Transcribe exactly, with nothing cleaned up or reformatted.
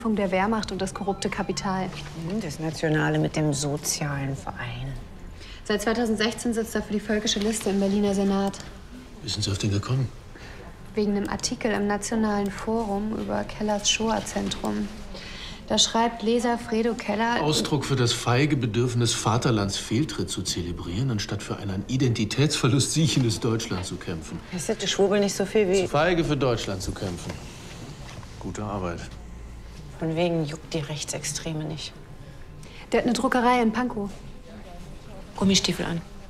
der Wehrmacht und das korrupte Kapital. Das Nationale mit dem sozialen Verein. Seit zweitausendsechzehn sitzt er für die Völkische Liste im Berliner Senat. Wie sind Sie auf den gekommen? Wegen einem Artikel im Nationalen Forum über Kellers Shoah-Zentrum. Da schreibt Leser Fredo Keller... Ausdruck für das feige Bedürfnis, Vaterlands Fehltritt zu zelebrieren, anstatt für ein an Identitätsverlust siechendes Deutschland zu kämpfen. Ist der Schwurbel nicht so viel wie... Zu feige für Deutschland zu kämpfen. Gute Arbeit. Von wegen juckt die Rechtsextreme nicht. Der hat eine Druckerei in Pankow. Gummistiefel an.